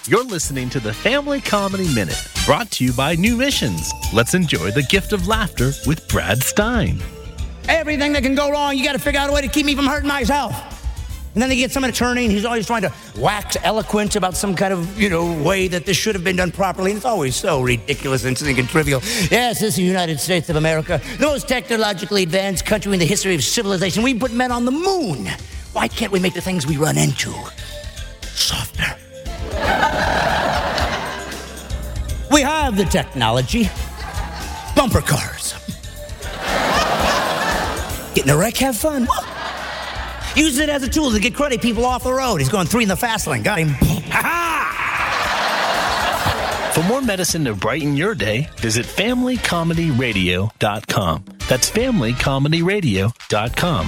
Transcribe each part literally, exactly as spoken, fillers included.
You're listening to the Family Comedy Minute, brought to you by New Missions. Let's enjoy the gift of laughter with Brad Stein. Everything that can go wrong, you got to figure out a way to keep me from hurting myself. And then they get some attorney, and he's always trying to wax eloquent about some kind of, you know, way that this should have been done properly. And it's always so ridiculous and and trivial. Yes, this is the United States of America, the most technologically advanced country in the history of civilization. We put men on the moon. Why can't we make the things we run into softer? We have the technology. Bumper cars. Get in a wreck, have fun. Use it as a tool to get cruddy people off the road. He's going three in the fast lane. Got him. Ha-ha! For more medicine to brighten your day, visit family comedy radio dot com. That's family comedy radio dot com.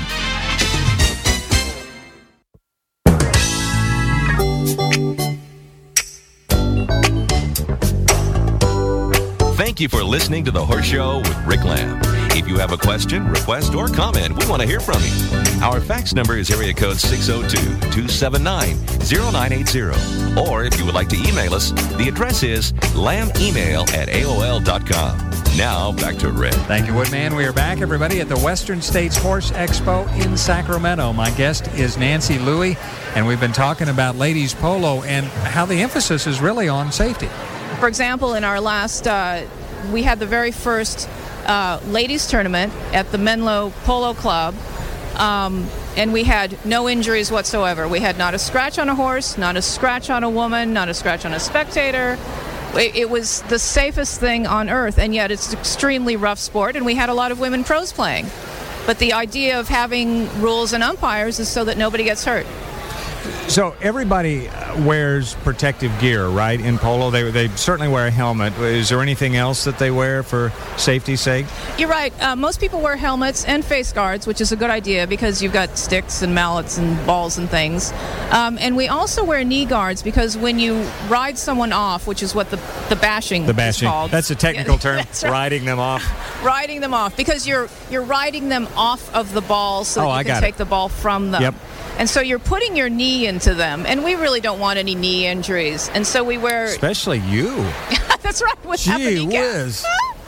Thank you for listening to The Horse Show with Rick Lamb. If you have a question, request, or comment, we want to hear from you. Our fax number is area code six oh two, two seven nine, oh nine eight oh. Or if you would like to email us, the address is lambemail at A O L dot com. Now, back to Rick. Thank you, Woodman. We are back, everybody, at the Western States Horse Expo in Sacramento. My guest is Nancy Louie, and we've been talking about ladies polo and how the emphasis is really on safety. For example, in our last, uh, we had the very first uh, ladies tournament at the Menlo Polo Club, um, and we had no injuries whatsoever. We had not a scratch on a horse, not a scratch on a woman, not a scratch on a spectator. It, it was the safest thing on earth, and yet it's an extremely rough sport, and we had a lot of women pros playing. But the idea of having rules and umpires is so that nobody gets hurt. So everybody wears protective gear, right, in polo? They they certainly wear a helmet. Is there anything else that they wear for safety's sake? You're right. Uh, most people wear helmets and face guards, which is a good idea because you've got sticks and mallets and balls and things. Um, and we also wear knee guards because when you ride someone off, which is what the, the bashing the bashing. is called. That's a technical term, right. Riding them off. Riding them off because you're you're riding them off of the ball so oh, that you I can got take it. the ball from them. Yep. And so you're putting your knee into them, and we really don't want any knee injuries. And so we wear... Especially you. That's right. Without the Gee whiz.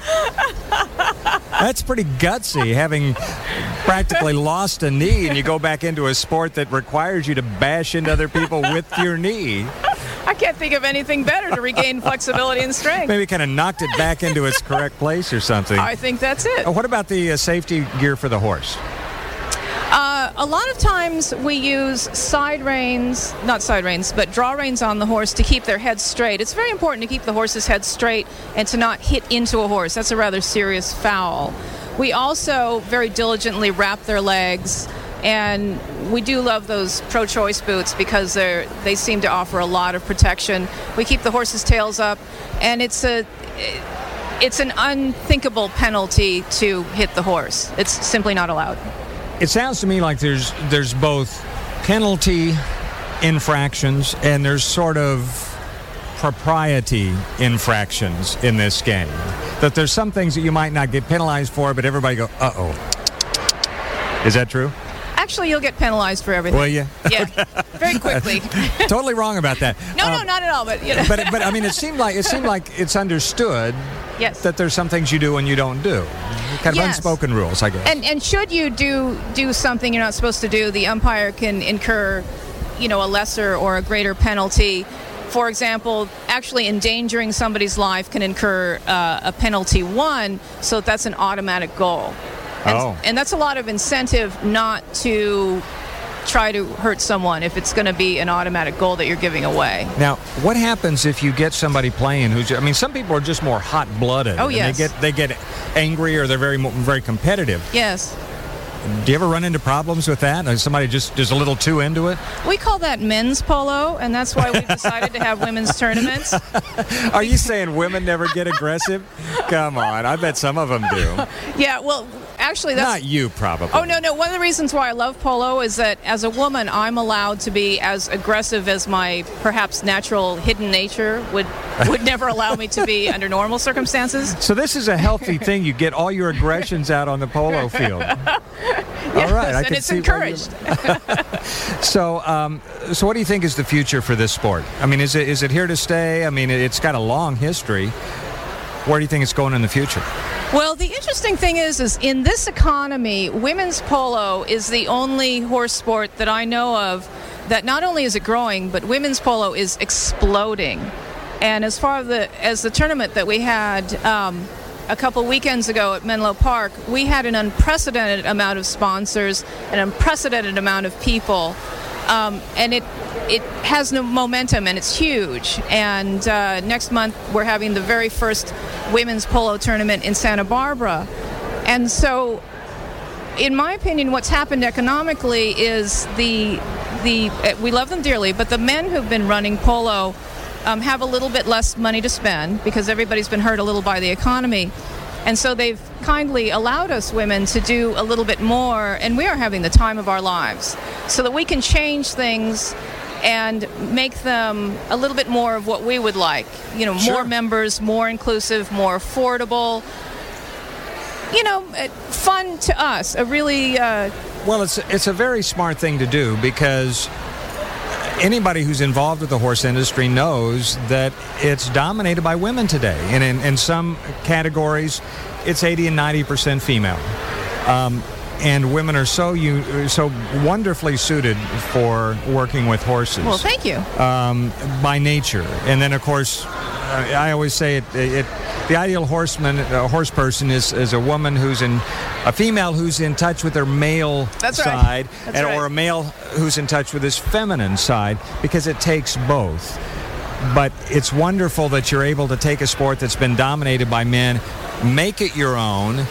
That's pretty gutsy, having practically lost a knee, and you go back into a sport that requires you to bash into other people with your knee. I can't think of anything better to regain flexibility and strength. Maybe kind of knocked it back into its correct place or something. I think that's it. Uh, what about the uh, safety gear for the horse? Uh, a lot of times we use side reins, not side reins, but draw reins on the horse to keep their head straight. It's very important to keep the horse's head straight and to not hit into a horse. That's a rather serious foul. We also very diligently wrap their legs, and we do love those pro-choice boots because they they seem to offer a lot of protection. We keep the horse's tails up, and it's a... it's an unthinkable penalty to hit the horse. It's simply not allowed. It sounds to me like there's there's both penalty infractions and there's sort of propriety infractions in this game. That there's some things that you might not get penalized for, but everybody go, uh-oh. Is that true? Actually, you'll get penalized for everything. Will you? Yeah, very quickly. Totally wrong about that. No, um, no, not at all. But you know. but but I mean, it seemed like it seemed like it's understood. Yes. That there's some things you do and you don't do. Kind of yes. unspoken rules, I guess. And and should you do do something you're not supposed to do, the umpire can incur, you know, a lesser or a greater penalty. For example, actually endangering somebody's life can incur uh, a penalty one, so that's an automatic goal. And, oh. and that's a lot of incentive not to try to hurt someone if it's going to be an automatic goal that you're giving away. Now, what happens if you get somebody playing who's, I mean, some people are just more hot-blooded. Oh, and yes. They get, they get angry or they're very, very competitive. Yes. Do you ever run into problems with that? Is somebody just is a little too into it? We call that men's polo, and that's why we've decided to have women's tournaments. Are you saying women never get aggressive? Come on, I bet some of them do. Yeah, well, actually, that's... Not you, probably. Oh, no, no. One of the reasons why I love polo is that as a woman, I'm allowed to be as aggressive as my perhaps natural hidden nature would would never allow me to be under normal circumstances. So this is a healthy thing. You get all your aggressions out on the polo field. Yes, All right. I and can it's see why you- encouraged. So, um, so what do you think is the future for this sport? I mean, is it is it here to stay? I mean, it's got a long history. Where do you think it's going in the future? Well, the interesting thing is, is in this economy, women's polo is the only horse sport that I know of that not only is it growing, but women's polo is exploding. And as far as the as the tournament that we had um, a couple weekends ago at Menlo Park, we had an unprecedented amount of sponsors, an unprecedented amount of people, um, and it it has no momentum, and it's huge. And uh, next month we're having the very first women's polo tournament in Santa Barbara. And so, in my opinion, what's happened economically is the the uh, we love them dearly, but the men who've been running polo um, have a little bit less money to spend because everybody's been hurt a little by the economy. And so they've kindly allowed us women to do a little bit more, and we are having the time of our lives so that we can change things and make them a little bit more of what we would like. You know, Sure. more members, more inclusive, more affordable. You know, uh, fun to us. A really, uh, Well, it's it's a very smart thing to do because anybody who's involved with the horse industry knows that it's dominated by women today, and in, in some categories, it's eighty and ninety percent female. Um, and women are so you so wonderfully suited for working with horses. well, thank you. um, by nature. And then, of course, uh, I always say it, it, the ideal horseman, a horse person is, is a woman who's in, a female who's in touch with her male That's right. side, That's and, right. or a male who's in touch with his feminine side, because it takes both. But it's wonderful that you're able to take a sport that's been dominated by men, make it your own,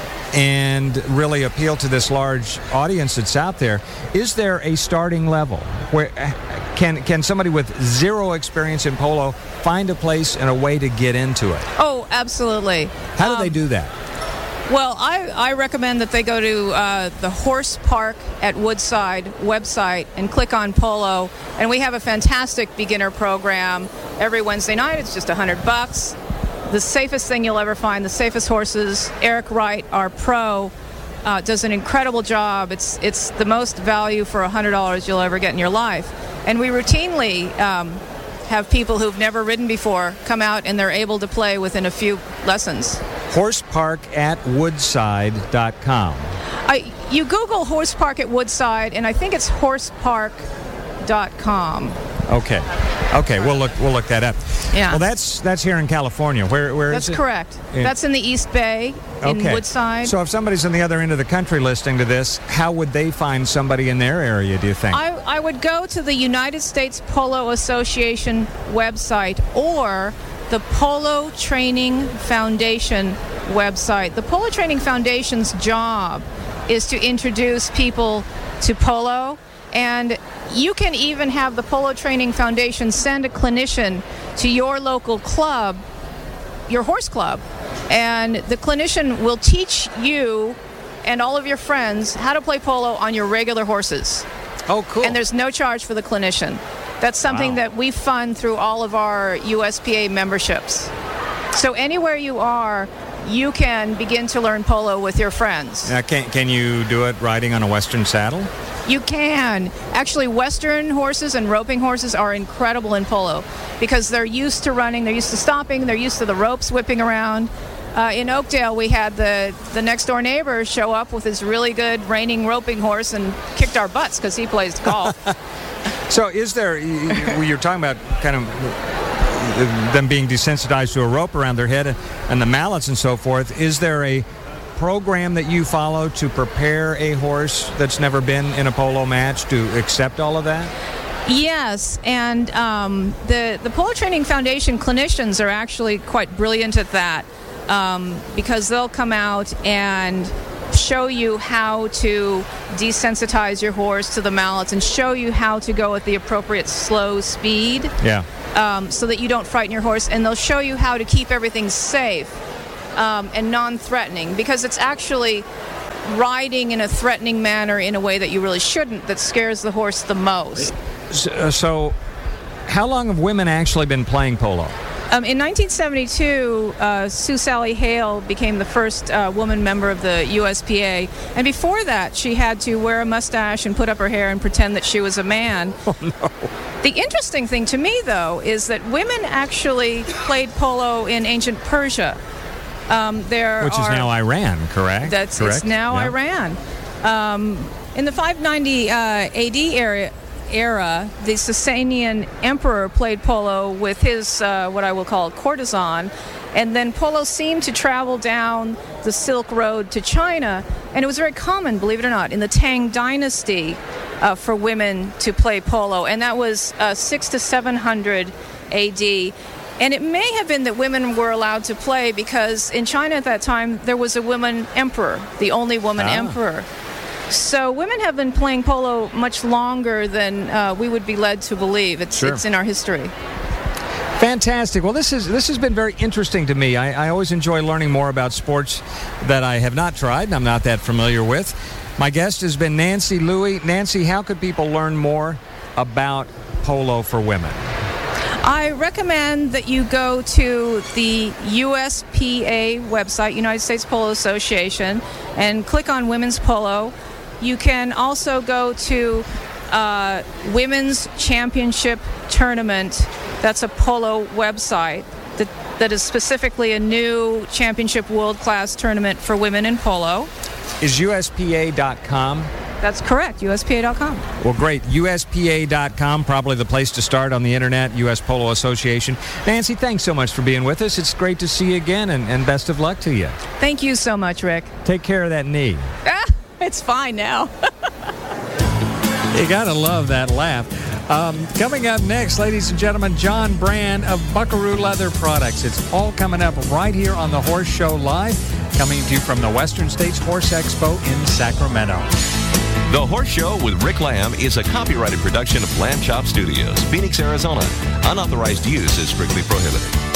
and really appeal to this large audience that's out there. Is there a starting level where can can somebody with zero experience in polo find a place and a way to get into it? Oh, absolutely. How do Um, they do that? Well, I, I recommend that they go to uh, the Horse Park at Woodside website and click on polo. And we have a fantastic beginner program every Wednesday night. It's just a hundred bucks. The safest thing you'll ever find, the safest horses. Eric Wright, our pro, uh, does an incredible job. It's it's the most value for a hundred dollars you'll ever get in your life. And we routinely um, have people who've never ridden before come out, and they're able to play within a few lessons. Horsepark at woodside dot com. I, you Google Horse Park at Woodside, and I think it's horsepark dot com. Okay. Okay, we'll look we'll look that up. Yeah. Well, that's that's here in California. Where where That's is it? correct. In- That's in the East Bay, in Okay. Woodside. So if somebody's on the other end of the country listening to this, how would they find somebody in their area, do you think? I, I would go to the United States Polo Association website or the Polo Training Foundation website. The Polo Training Foundation's job is to introduce people to polo, and you can even have the Polo Training Foundation send a clinician to your local club, your horse club, and the clinician will teach you and all of your friends how to play polo on your regular horses. oh, cool. And there's no charge for the clinician. That's something Wow. that we fund through all of our U S P A memberships. So anywhere you are, you can begin to learn polo with your friends. Now, can can you do it riding on a Western saddle? You can. Actually, Western horses and roping horses are incredible in polo because they're used to running, they're used to stopping, they're used to the ropes whipping around. Uh, in Oakdale, we had the, the next door neighbor show up with his really good reining roping horse and kicked our butts because he plays golf. So is there, you- you- you're talking about kind of them being desensitized to a rope around their head and the mallets and so forth. Is there a program that you follow to prepare a horse that's never been in a polo match to accept all of that? Yes, and um, the the Polo Training Foundation clinicians are actually quite brilliant at that um, because they'll come out and show you how to desensitize your horse to the mallets and show you how to go at the appropriate slow speed Yeah. um, so that you don't frighten your horse, and they'll show you how to keep everything safe um, and non-threatening, because it's actually riding in a threatening manner in a way that you really shouldn't that scares the horse the most. So, uh, so how long have women actually been playing polo? Um, in nineteen seventy-two, uh, Sue Sally Hale became the first uh, woman member of the U S P A. And before that, she had to wear a mustache and put up her hair and pretend that she was a man. Oh, no. The interesting thing to me, though, is that women actually played polo in ancient Persia. Um, there Which are, is now Iran, correct? That's correct? It's now yeah. Iran. Um, in the five ninety uh, A D era, era, the Sasanian emperor played polo with his, uh, what I will call, courtesan, and then polo seemed to travel down the Silk Road to China, and it was very common, believe it or not, in the Tang Dynasty uh, for women to play polo, and that was uh, six to seven hundred A D. And it may have been that women were allowed to play because in China at that time there was a woman emperor, the only woman ah. emperor. So women have been playing polo much longer than uh, we would be led to believe. It's, sure. it's in our history. Fantastic. Well, this is this has been very interesting to me. I, I always enjoy learning more about sports that I have not tried and I'm not that familiar with. My guest has been Nancy Louie. Nancy, how could people learn more about polo for women? I recommend that you go to the U S P A website, United States Polo Association, and click on Women's Polo. You can also go to uh, Women's Championship Tournament. That's a polo website that, that is specifically a new championship world-class tournament for women in polo. Is U S P A dot com? That's correct, U S P A dot com. Well, great. U S P A dot com, probably the place to start on the internet, U S Polo Association. Nancy, thanks so much for being with us. It's great to see you again, and, and best of luck to you. Thank you so much, Rick. Take care of that knee. Ah, it's fine now. You gotta love that laugh. Um, coming up next, ladies and gentlemen, John Brand of Buckaroo Leather Products. It's all coming up right here on The Horse Show Live, coming to you from the Western States Horse Expo in Sacramento. The Horse Show with Rick Lamb is a copyrighted production of Lamb Chop Studios, Phoenix, Arizona. Unauthorized use is strictly prohibited.